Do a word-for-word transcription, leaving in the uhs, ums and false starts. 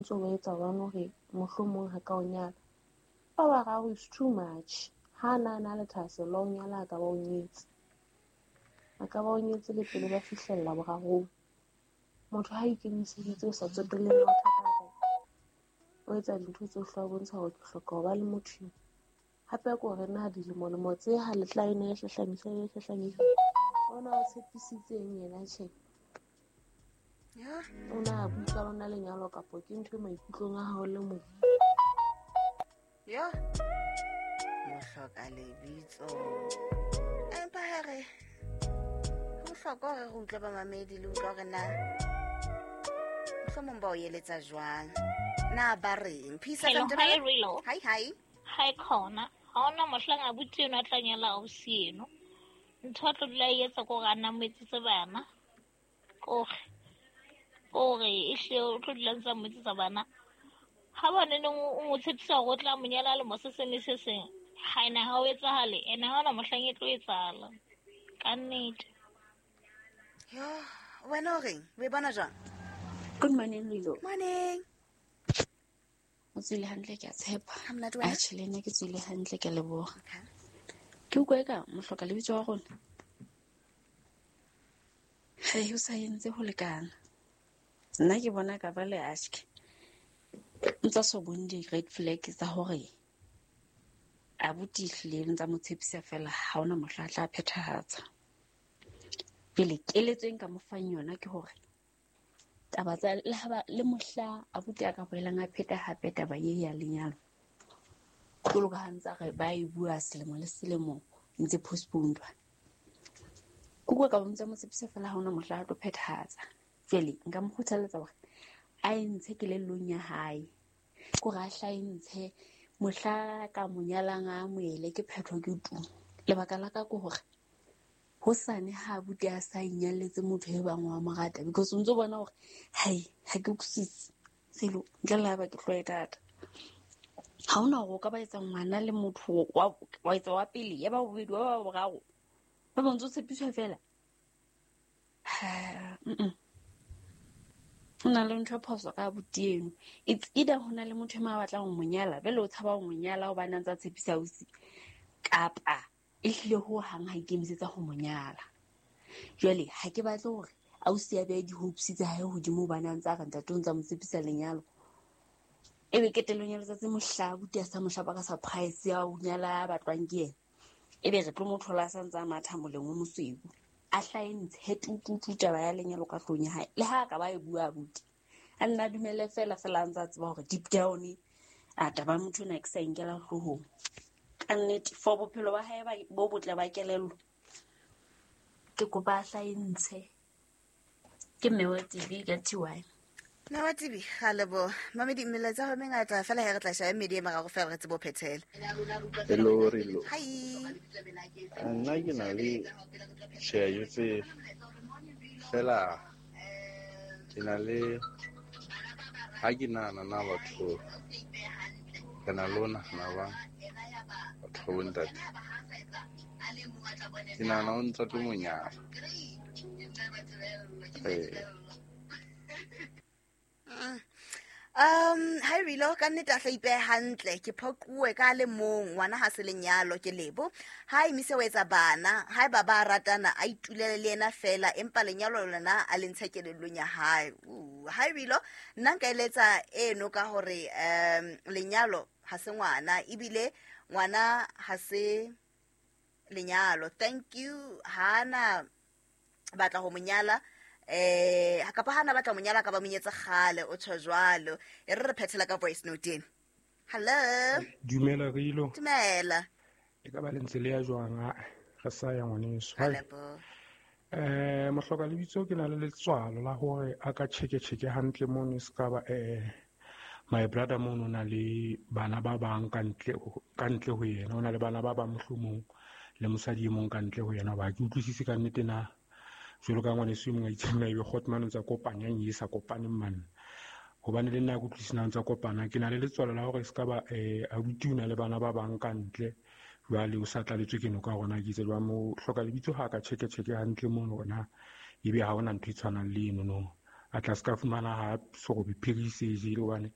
ntse o etsa jwang hore mohlomong ha ka o nyala. Ba bararo is too much. Ha na na le thahaselo o nyala ka ba o nyetse. A ka ba o nyetse le pele ba fihlella borarong. Motho ha ikemiseditse o sa tsotelle mathata o etsa dintho tsohle o bontsha hore ke hloka ho ba le motho. Hape ke hore na dilemo tse ha le tla ena e hlahlamisa e hlahlamisa ona o tshepisitseng yena tjhe. Ya Ona buka lona lenyalo kapo ke ntho e maikutlong a hao le mo. ya mo hloka lebitso empa here ho hloka hore re utlwe ba mamedi le utlwa hore na mohlomong ba o eletsa jwang na ba reng phisa Hello, ka hi, Rilo. hi hi Hi, khona. Ha ona mohlang a butse yona tla nyala ausi eno. Ntho a tlo dula e etsa ko ga nna moetsetse bana. Kore. Kore e hle o tlo dula ntse moetsetsa bana. Ha bane neng o mo tshepisa hore o tla mo nyala le mo se seng le se seng. Ha ena ha o etsahale. Ena ha ona mohlang e tlo etsahala. Ka nnete. yo wena o reng o e bona jwang? Good morning Lilo. Morning. O tsile hantle ke a tshepa. Ha monate A wena? tshele nna ke tsile hantle ke leboha. Okay. Ke utlwa eka mo hloka lebitso wa rona. Hai ho sa entse ho lekana. Nna ke bona ka ba le ashke. Ntsa so bone di-red flag tsa hore a buti hlile ntsa mo tshepisa fela ha ona mohla tla phethahatsa. Pele keletsweng ka mo fang yona ke hore taba tsa le ha le mohla a buti a ka boelang a pheta hape taba ye ya lenyalo. Tlo ka hantsa re ba e bua selemo le selemo ntse postponed. Kuko ka bontse mo tshepisa fela ha ona mohla a tlo phethahatsa. Pele nka mo kgothaletsa hore a entse ke lelong ya hae. Ko ra hlaintse mohla ka monyalang a moele ke phetho ke tu. Lebaka la ka go hore hosane ha buti a sa inyalletse motho e bang wa morata because o ntse bona hore hai ha ke kusisi selo ndlela ba ke tloe data ha ona go ka ba etsa ngwana le motho wa wa etsa wa pele ya ba bobedi wa ba boraro ba bontse tshepiswa fela ha mm ona le ntho phoso ka buti eno. It's either hona le motho e ma batla go monyala bele o tshaba go monyala o bana ntsa tshepisa usi kapa ehlile ho hang ha ikemisetsa ho monyala. Jwale ha ke batle hore ausi ya be di hopes tsa hae hodimo bana ntsa ka ntate o ntsa mo tsepisa lenyalo. Ebe ketelo nyalo tsa tse mohla buti a sa moshapa ka surprise ya o nyala batlwang ke ena. Ebe re tlo mo thola sa ntsa matha moleng o mosweu. A hlaentse tututu taba ya lenyalo ka hlong ya hae le ha ka ba e bua buti. A nna dumele fela fela ntsa tseba hore deep down a taba motho na eksa inkela hlohong. Annete for bophelo ba hae ba bo botle ba kelello ke kopa hlaintse ke mewe T V ka T Y na wa tibi ga lebo mamedi mmeletsa go mengata fela he re tla sha medi e mara go fela re tsebo phethela. Hello Rilo. Hi. Nna ke na le sheyo tse fela ke na le ha ke nana na batho ke na lona na ba batho ba ntate ke nana o ntse tlo monyana eh Um hi Rilo ka nnete a hla ipe hantle ke phoquwe ka le mong ngwana ha se lenyalo ke lebo hi mise o etsa bana hi baba ratana a itulele le ena fela empa lenyalo lona a le ntshekelelong ya hae. Hi Rilo nna nka eletsa eno ka hore um lenyalo ha se ngwana ibile ngwana ha se lenyalo. Thank you hana batla ho monyala eh ha ka pa hana batla monyala ka ba monyetsa khale o tshojwalo e re re phethela ka voice note ena. Hello Dumela Rilo. Dumela. E ka ba le ntse le ya jwang a re sa ya ngwaneso. Halebo. Eh mo hloka lebitso ke na le letswalo la hore a ka cheke cheke hantle mone se ka ba eh my brother mono na le bana ba bang ka ntle ka ntle ho yena ona le bana ba ba mohlomong le mosadi mong ka ntle ho yena ba ke utlwisise ka nnete na jolo ka ngwaneso mo itshena e be hotman ntsa kopanya e sa kopane man hobane le nna go tlisina ntsa kopana ke na le letswalo la hore se ka ba eh a butiuna le bana ba bang ka ntle jwale o sa tlaletswe ke no ka rona ke itse jwa mo hloka lebitso ha ka cheke cheke hantle mo rona ebe ha ona ntho e tshwanang le eno no a tla ska fumana ha so go biphirise je le bane